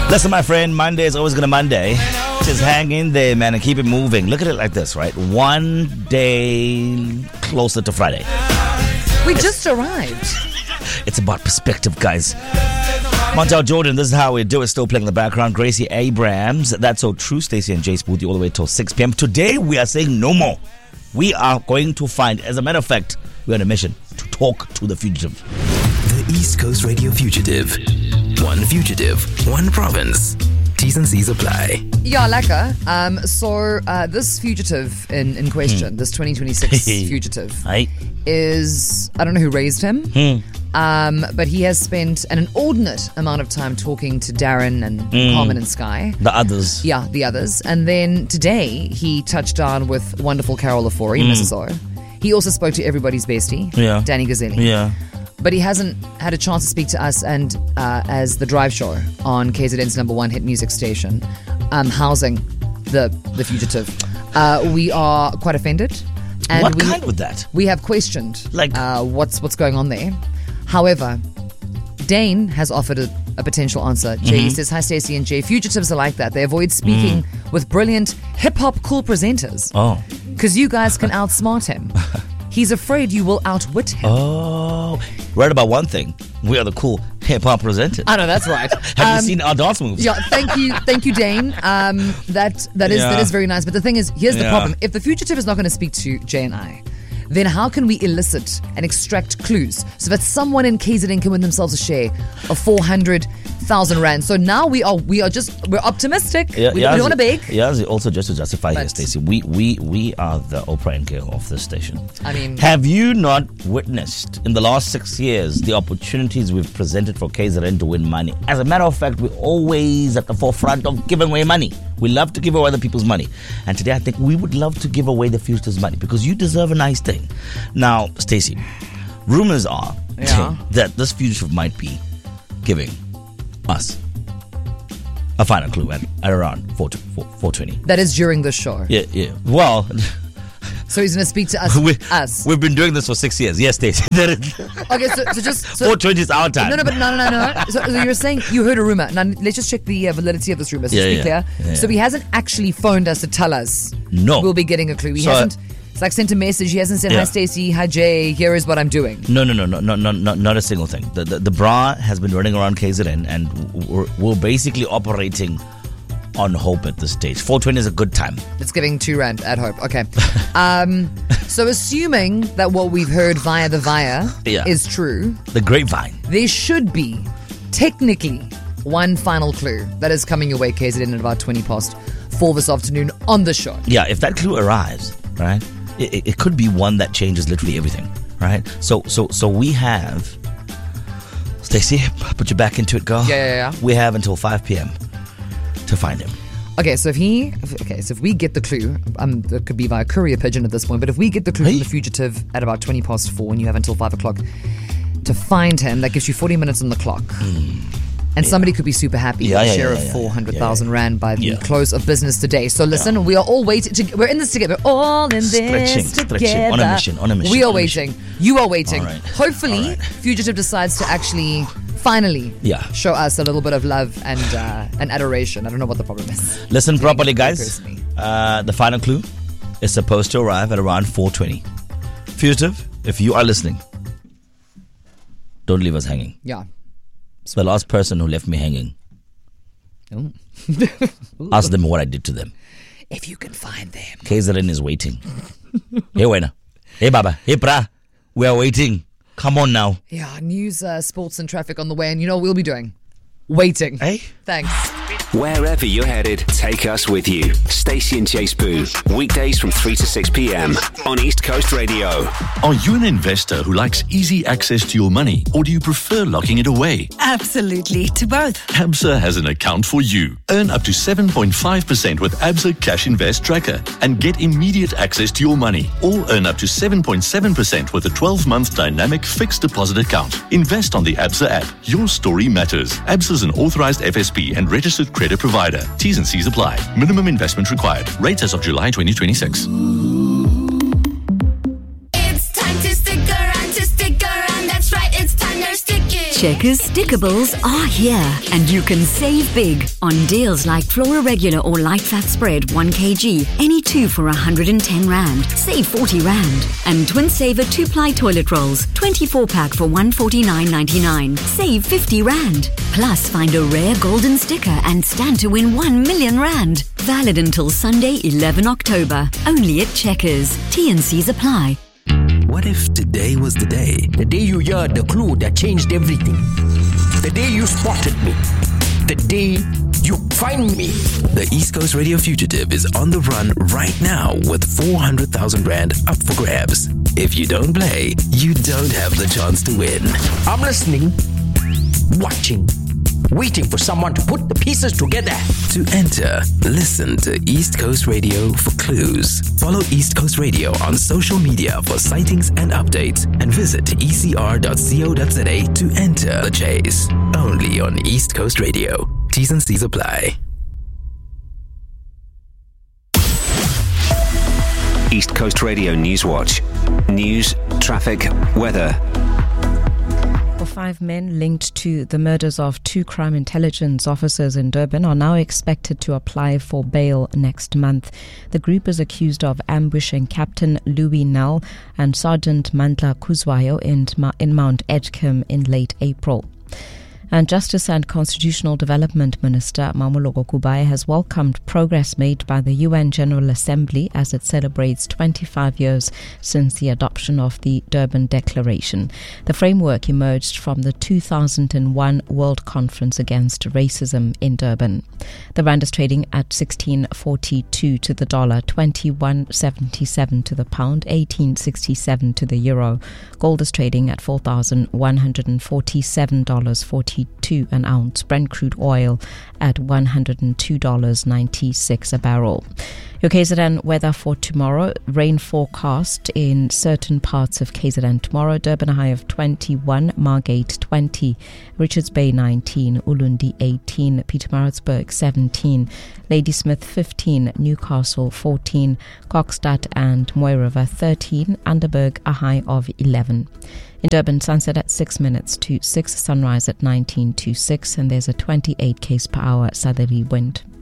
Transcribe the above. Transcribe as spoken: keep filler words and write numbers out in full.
Listen, my friend, Monday is always going to Monday. Just hang in there, man, and keep it moving. Look at it like this, right? One day closer to Friday. We just arrived. It's about perspective, guys. Montel Jordan, this is how we do it. Still playing in the background. Gracie Abrams, That's So True. Stacey and Jay Spooty all the way till six p.m. Today, we are saying no more. We are going to find, as a matter of fact, we're on a mission to talk to the fugitive. The East Coast Radio Fugitive. One fugitive, one province. T's and C's apply. Yeah, lekker. Um, so uh, this fugitive in, in question, hmm. this twenty twenty-six fugitive, Aye. is, I don't know who raised him, Hmm. um, but he has spent an inordinate amount of time talking to Darren and Hmm. Carmen and Sky. The others. Yeah, the others. And then today he touched down with wonderful Carol Lafori, Mm. Missus O. He also spoke to everybody's bestie, Yeah. Danny Gazzelli. Yeah. But he hasn't had a chance to speak to us and uh, as the drive show on K Z N's number one hit music station, um, housing the the fugitive. Uh, we are quite offended. And What we, kind was that? We have questioned Like- uh, what's what's going on there. However, Dane has offered a, a potential answer. Jay Mm-hmm. says, hi Stacey and Jay. Fugitives are like that. They avoid speaking Mm. with brilliant hip-hop cool presenters Oh. because you guys can outsmart him. He's afraid you will outwit him. Oh. Right about one thing. We are the cool hip-hop presenters. I know, that's right. Have Um, you seen our dance moves? Yeah, thank you, thank you, Dane. Um, that that is Yeah. that is very nice. But the thing is, here's the Yeah. problem: if the fugitive is not going to speak to Jay and I, then how can we elicit and extract clues so that someone in K Z N can win themselves a share of four hundred thousand rand? So now we are we are just we're optimistic. Yeah, we, yeah, we don't want to beg. Yeah, also just to justify here, But- Stacey, we, we we are the Oprah and Gail of this station. I mean- have you not witnessed in the last six years the opportunities we've presented for K Z N to win money? As a matter of fact, we're always at the forefront of giving away money. We love to give away other people's money, and today I think we would love to give away the fugitive's money because you deserve a nice thing. Now, Stacey, rumors are Yeah. that this fugitive might be giving us a final clue at, at around four twenty. That is during the show. Yeah, yeah. Well, So he's going to speak to us. we, us. we've been doing this for six years. Yes, Stacey. Okay, so, so just so, four twenty is our time. No, no, but no, no, no, no. So, so you're saying you heard a rumor. Now let's just check the uh, validity of this rumor. So Yeah, to be yeah. clear, Yeah, so yeah. he hasn't actually phoned us to tell us. No. we'll be getting a clue. He So- hasn't. It's like sent a message. He hasn't said, Yeah. "Hi Stacey, hi Jay. Here is what I'm doing." No, no, no, no, no, no, no, not a single thing. The, the the bra has been running around K Z N, and we're, we're basically operating on hope at this stage. four twenty is a good time. It's giving two rand at hope. Okay. Um. So assuming that what we've heard via the via Yeah. is true, The grapevine. there should be technically one final clue that is coming your way, K Z N, at about twenty past four this afternoon on the show. Yeah, if that clue arrives, right, it, it, it could be one that changes literally everything, right? So, so, so we have, Stacey, put your back into it, girl. Yeah, yeah, yeah. We have until five p.m. to find him. Okay, so if he, okay, so if we get the clue, um, it could be via courier pigeon at this point, but if we get the clue Hey. from the fugitive at about twenty past four, and you have until five o'clock to find him, that gives you forty minutes on the clock. And somebody could be super happy Yeah, with yeah, a share yeah, of yeah, four hundred thousand yeah, yeah. rand by the Yeah. close of business today. So listen, we are all waiting. To, we're in this together. We're all in this Stretching, together. stretching. On a mission, on a mission, We are on a mission. waiting. You are waiting. All right. Hopefully, All right. fugitive decides to actually, finally, Yeah. show us a little bit of love and uh, and adoration. I don't know what the problem is. Listen properly, guys. Personally. Uh, the final clue is supposed to arrive at around four twenty. Fugitive, if you are listening, don't leave us hanging. Yeah. It's the last person who left me hanging. Oh. Ask them what I did to them. If you can find them. K Z N is waiting. Hey, Wena. Hey, Baba. Hey, Pra. We are waiting. Come on now. Yeah, news, uh, sports, and traffic on the way. And you know what we'll be doing? Waiting. Hey. Thanks. Wherever you're headed, take us with you. Stacey and Jay Spoo, weekdays from three to six p.m. on East Coast Radio. Are you an investor who likes easy access to your money, or do you prefer locking it away? Absolutely, to both. Absa has an account for you. Earn up to seven point five percent with Absa Cash Invest Tracker and get immediate access to your money, or earn up to seven point seven percent with a twelve-month dynamic fixed deposit account. Invest on the Absa app. Your story matters. Absa is an authorized F S P and registered credit provider. T's and C's apply. Minimum investment required. Rates as of July twenty twenty-six. It's time to stick around, to stick around. That's right, it's time to stick it. Checkers Stickables are here, and you can save big on deals like Flora Regular or Light Fat Spread one kilogram, any two for one hundred ten rand, save forty rand. And Twin Saver two-ply toilet rolls, twenty-four pack for one hundred forty-nine ninety-nine, save fifty rand. Plus, find a rare golden sticker and stand to win one million rand. Valid until Sunday, eleventh of October. Only at Checkers. T and C's apply. What if today was the day? The day you heard the clue that changed everything. The day you spotted me. The day you find me. The East Coast Radio Fugitive is on the run right now with four hundred thousand rand up for grabs. If you don't play, you don't have the chance to win. I'm listening, watching, waiting for someone to put the pieces together. To enter, listen to East Coast Radio for clues. Follow East Coast Radio on social media for sightings and updates, and visit e c r dot co dot z a to enter the chase. Only on East Coast Radio. T's and C's apply. East Coast Radio News Watch. News, traffic, weather. Five men linked to the murders of two crime intelligence officers in Durban are now expected to apply for bail next month. The group is accused of ambushing Captain Louis Nel and Sergeant Mandla Kuzwayo in, in Mount Edgecombe in late April. And Justice and Constitutional Development Minister Mamoloko Kubayi has welcomed progress made by the U N General Assembly as it celebrates twenty-five years since the adoption of the Durban Declaration. The framework emerged from the two thousand one World Conference Against Racism in Durban. The rand is trading at sixteen forty-two to the dollar, twenty-one seventy-seven to the pound, eighteen sixty-seven to the euro. Gold is trading at four thousand one hundred forty-seven dollars forty an ounce. Brent crude oil at one hundred two dollars ninety-six a barrel. Your K Z N weather for tomorrow. Rain forecast in certain parts of K Z N tomorrow. Durban a high of twenty-one, Margate twenty, Richards Bay nineteen, Ulundi eighteen, Pietermaritzburg seventeen, Ladysmith fifteen, Newcastle fourteen, Kokstad and Mooi River thirteen, Underberg a high of eleven. In Durban, sunset at six minutes to six, sunrise at nineteen to six, and there's a twenty-eight k's per hour southerly wind.